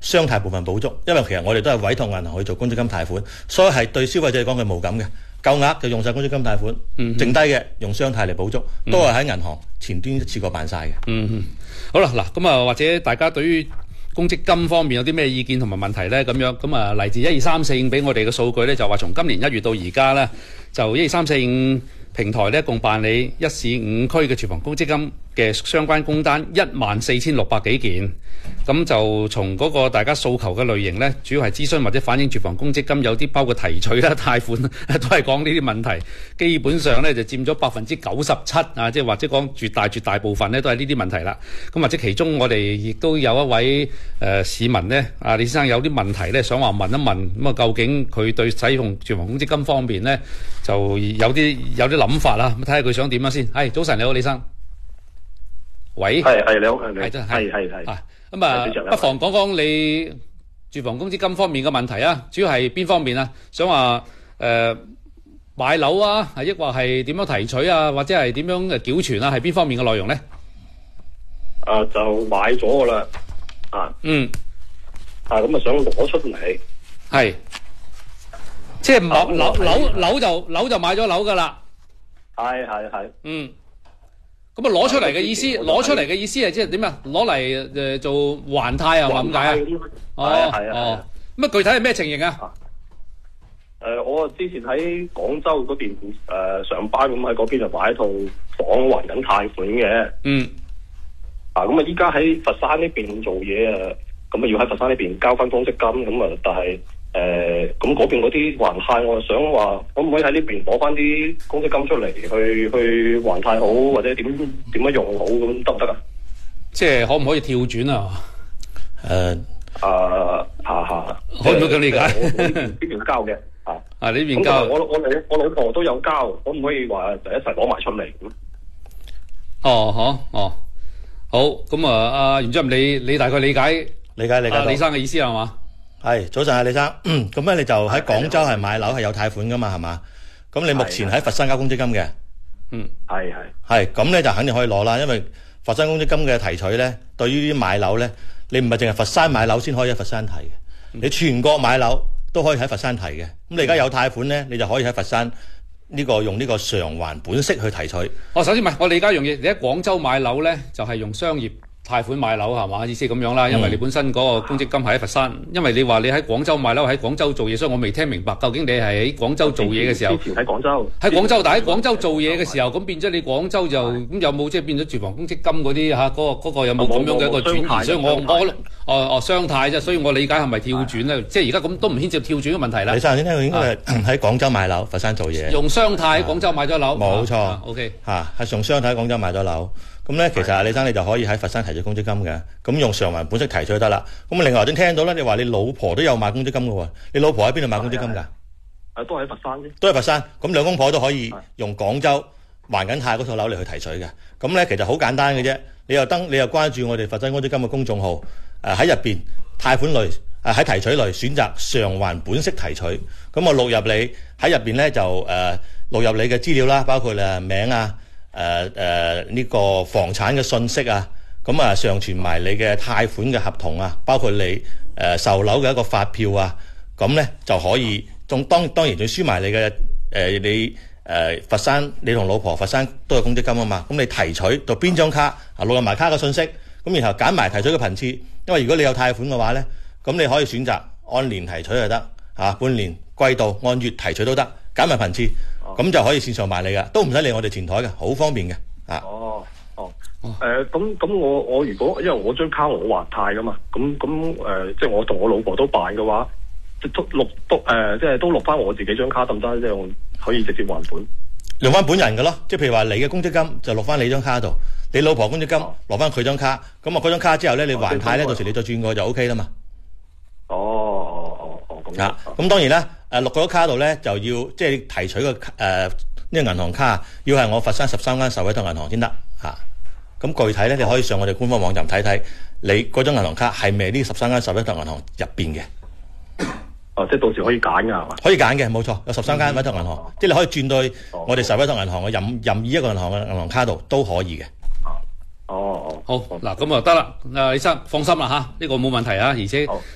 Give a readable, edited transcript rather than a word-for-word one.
雙貸部分補足，因為其實我哋都係委託銀行去做公積金貸款，所以係對消費者嚟講佢冇咁嘅，夠額就用晒公積金貸款，剩低嘅用雙貸嚟補足，都係喺銀行前端一次過辦晒嘅。 好啦，嗱咁啊，或者大家對於公積金方面有啲咩意見同埋問題呢？咁樣咁啊，嚟自12345俾我哋嘅數據呢，就話從今年1月到而家呢，就12345平台呢，共辦理1市5區嘅住房公積金嘅相關工單14600幾件，咁就從嗰個大家訴求嘅類型呢，主要係諮詢或者反映住房公積金有啲包括提取啦、貸款都係講呢啲問題，基本上呢就佔咗97%啊，即係或者講絕大部分呢都係呢啲問題啦。咁或者其中我哋亦都有一位市民呢，李先生有啲問題呢，想話問一問，咁啊究竟佢對使用住房公積金方面呢，就有啲諗法啦，咁睇下佢想點樣先。係早晨，你好，李生。喂， 係你好， 係咁啊，不妨講講你住房公積金方面嘅問題啊，主要係邊方面啊？想話買樓啊，抑或係點樣提取啊，或者係點樣嘅繳存啊？係邊方面嘅內容咧？ 就買咗噶啦，咁啊想攞出嚟， 係即係樓就買咗樓噶啦， 係， 咁啊攞出嚟嘅意思，係即係點啊？攞嚟做還貸啊？咁解啊？係。咁啊具體係咩情形啊？ 我之前喺廣州嗰邊上班，咁喺嗰邊就買一套房還緊貸款嘅。咁啊依家喺佛山呢邊做嘢啊，咁啊要喺佛山呢邊交翻公積金，咁啊但係咁嗰邊嗰啲還貸，我想話可唔可以喺呢邊攞翻啲公積金出嚟去還貸好，或者點樣用好，咁得唔得啊？ 即係可唔可以跳轉啊？可唔可以咁理解？ 我呢邊交嘅呢邊交。 我老婆都有交，可唔可以話就一齊攞埋出嚟？ 好，咁啊，阿袁主任，你大概理解李生嘅意思係嘛？ 係，早晨啊，李生。咁咧你就喺廣州係買樓係有貸款噶嘛，係嘛？咁你目前喺佛山交公積金嘅？係，咁咧就肯定可以攞啦，因為佛山公積金嘅提取咧，對於啲買樓咧，你唔係淨係佛山買樓先可以喺佛山提嘅，你全國買樓都可以喺佛山提嘅。咁你而家有貸款咧，你就可以喺佛山用呢個償還本息去提取。 首先我理解一樣嘢，你喺廣州買樓咧，就係用商業貸款買樓係嘛？意思咁樣啦，因為你本身嗰個公積金係喺佛山，因為你話你喺廣州買樓喺廣州做嘢，所以我未聽明白究竟你係喺廣州做嘢嘅時候。 之前喺廣州， 但喺廣州做嘢嘅時候，咁變咗你廣州就咁有冇即係變咗住房公積金嗰啲嗰個有冇咁樣嘅一個轉移？所以我雙貸啫，所以我理解係咪跳轉咧？即係而家咁都唔牽涉跳轉嘅問題啦。 李生先聽佢應該係喺廣州買樓，佛山做嘢。 用雙貸喺廣州買咗樓。 冇錯。 OK。 係用雙貸喺廣州買咗樓。咁咧，其實李生你就可以喺佛山提取公積金嘅，咁用償還本息提取就得啦。咁另外先聽到咧，你話你老婆都有買公積金嘅喎，你老婆喺邊度買公積金㗎？ 都喺佛山啫。 都喺佛山，咁兩公婆都可以用廣州還緊貸嗰套樓嚟去提取嘅。咁咧其實好簡單嘅啫，你又關注我哋佛山公積金嘅公眾號，喺入邊貸款類喺提取類選擇償還本息提取，咁我錄入你喺入邊咧就錄入你嘅資料啦，包括名啊。呢個房產嘅信息啊，咁啊上傳埋你嘅貸款嘅合同啊，包括你售樓嘅一個發票啊，咁咧就可以，當然仲輸埋你嘅佛山，你同老婆佛山都有公積金啊嘛，咁你提取到邊張卡錄入埋卡嘅信息，咁然後揀埋提取嘅頻次，因為如果你有貸款嘅話咧，咁你可以選擇按年提取就得，半年、季度按月提取都得，揀埋頻次。咁就可以線上辦理噶，都唔使嚟我哋前台嘅，好方便嘅。 咁我如果因為我張卡我還貸噶嘛，咁即係我同我老婆都辦嘅話，即係都錄翻我自己張卡得唔得？即係我可以直接還本， 用翻本人嘅咯。即係譬如話你嘅公積金就錄翻你張卡度，你老婆公積金攞翻佢張卡，咁嗰張卡之後咧，你還貸咧，到時你再轉過就 OK 啦嘛。咁當然啦，錄嗰卡度咧就要即係提取個呢個銀行卡，要係我佛山13間受委託銀行先得嚇。咁具體咧，你可以上我哋官方網站睇睇，你嗰張銀行卡係咪呢13間受委託銀行入邊嘅？ 即係到時可以揀㗎係嘛？ 可以揀嘅，冇錯，有13間委託銀行，即係你可以轉到我哋受委託銀行嘅任意一個銀行嘅銀行卡度都可以嘅。 好嗱，咁就得啦。李生放心啦嚇，呢個冇問題啊，而且。